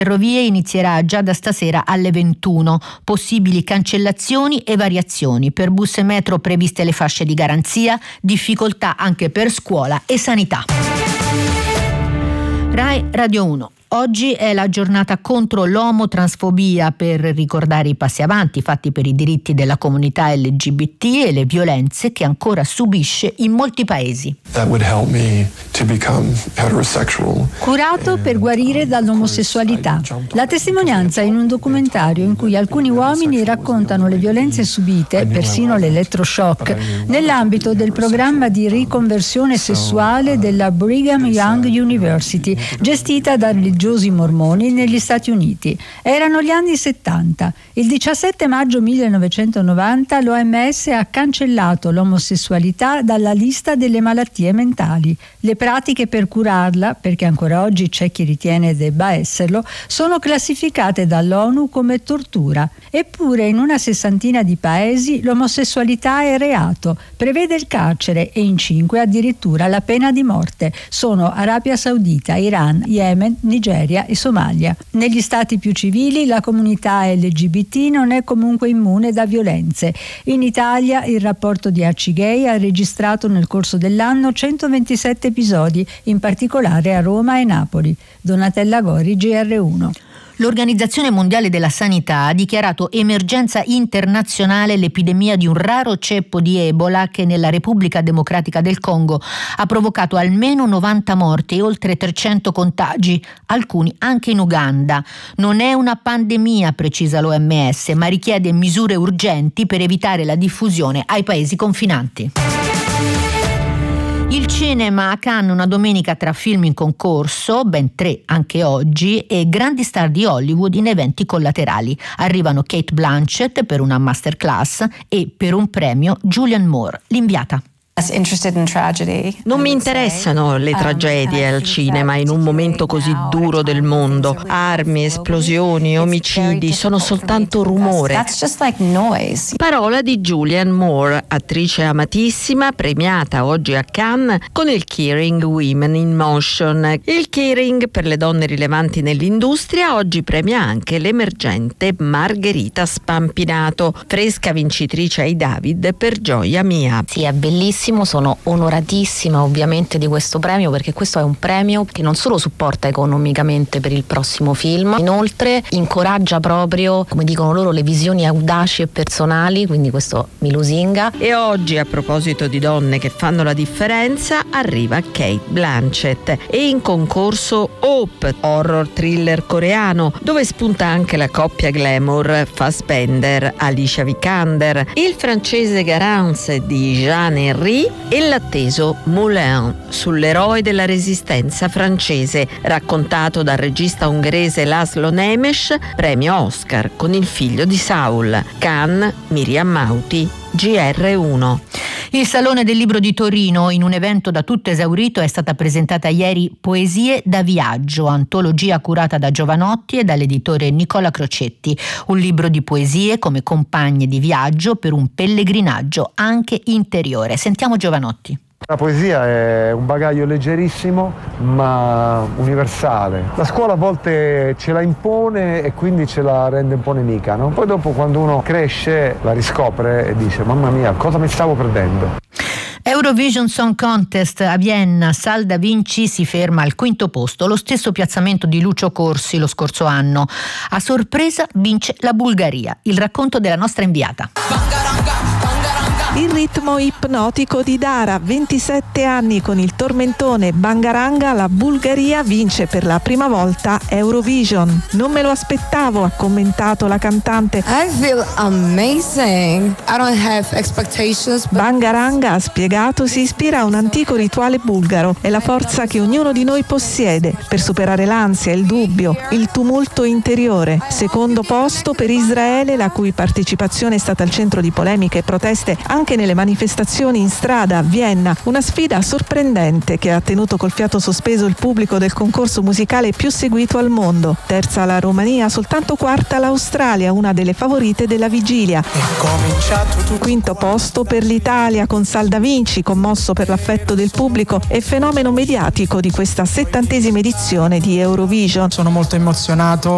Ferrovie inizierà già da stasera alle 21. Possibili cancellazioni e variazioni. Per bus e metro previste le fasce di garanzia, difficoltà anche per scuola e sanità. Rai Radio 1. Oggi è la giornata contro l'omotransfobia per ricordare i passi avanti fatti per i diritti della comunità LGBT e le violenze che ancora subisce in molti paesi. Curato per guarire dall'omosessualità. La testimonianza in un documentario in cui alcuni uomini raccontano le violenze subite, persino l'elettroshock, nell'ambito del programma di riconversione sessuale della Brigham Young University, gestita da religiosi mormoni negli Stati Uniti. Erano gli anni 70. Il 17 maggio 1990 l'OMS ha cancellato l'omosessualità dalla lista delle malattie mentali. Le pratiche per curarla, perché ancora oggi c'è chi ritiene debba esserlo, sono classificate dall'ONU come tortura. Eppure in una sessantina di paesi l'omosessualità è reato, prevede il carcere e in 5 addirittura la pena di morte. Sono Arabia Saudita, Iran, Yemen, Nigeria e Somalia. Negli stati più civili la comunità LGBT non è comunque immune da violenze. In Italia il rapporto di Arcigay ha registrato nel corso dell'anno 127 episodi, in particolare a Roma e Napoli. Donatella Gori, GR1. L'Organizzazione Mondiale della Sanità ha dichiarato emergenza internazionale l'epidemia di un raro ceppo di Ebola che nella Repubblica Democratica del Congo ha provocato almeno 90 morti e oltre 300 contagi, alcuni anche in Uganda. Non è una pandemia, precisa l'OMS, ma richiede misure urgenti per evitare la diffusione ai paesi confinanti. Il cinema a Cannes una domenica tra film in concorso, ben 3 anche oggi, e grandi star di Hollywood in eventi collaterali. Arrivano Cate Blanchett per una masterclass e per un premio Julianne Moore, l'inviata. Non mi interessano le tragedie al cinema in un momento così duro del mondo. Armi, esplosioni, omicidi sono soltanto rumore. Parola di Julianne Moore, attrice amatissima, premiata oggi a Cannes con il Keyring Women in Motion. Il Keyring per le donne rilevanti nell'industria oggi premia anche l'emergente Margherita Spampinato, fresca vincitrice ai David per Gioia mia. Sì, è bellissimo. Sono onoratissima ovviamente di questo premio, perché questo è un premio che non solo supporta economicamente per il prossimo film, inoltre incoraggia proprio, come dicono loro, le visioni audaci e personali, quindi questo mi lusinga. E oggi, a proposito di donne che fanno la differenza, arriva Cate Blanchett e in concorso Hope, horror thriller coreano, dove spunta anche la coppia glamour Fassbender, Alicia Vikander, il francese Garance di Jean-Henri e l'atteso Moulin, sull'eroe della resistenza francese, raccontato dal regista ungherese Laszlo Nemes, premio Oscar con Il figlio di Saul. Cannes, Miriam Mauti, GR1. Il Salone del Libro di Torino, in un evento da tutto esaurito, è stata presentata ieri Poesie da viaggio, antologia curata da Giovanotti e dall'editore Nicola Crocetti. Un libro di poesie come compagne di viaggio per un pellegrinaggio anche interiore. Sentiamo Giovanotti. La poesia è un bagaglio leggerissimo ma universale. La scuola a volte ce la impone e quindi ce la rende un po' nemica, no? Poi dopo, quando uno cresce, la riscopre e dice: mamma mia, cosa mi stavo perdendo? Eurovision Song Contest a Vienna, Sal da Vinci si ferma al 5° posto, lo stesso piazzamento di Lucio Corsi lo scorso anno. A sorpresa vince la Bulgaria. Il racconto della nostra inviata. Il ritmo ipnotico di Dara, 27 anni, con il tormentone Bangaranga, la Bulgaria vince per la prima volta Eurovision. Non me lo aspettavo, ha commentato la cantante. I feel amazing. I don't have expectations. Bangaranga, ha spiegato, si ispira a un antico rituale bulgaro. È la forza che ognuno di noi possiede per superare l'ansia, il dubbio, il tumulto interiore. Secondo posto per Israele, la cui partecipazione è stata al centro di polemiche e proteste anche nelle manifestazioni in strada a Vienna, una sfida sorprendente che ha tenuto col fiato sospeso il pubblico del concorso musicale più seguito al mondo. Terza la Romania, soltanto quarta l'Australia, una delle favorite della vigilia. 5° posto per l'Italia con Sal da Vinci, commosso per l'affetto del pubblico e fenomeno mediatico di questa 70ª edizione di Eurovision. Sono molto emozionato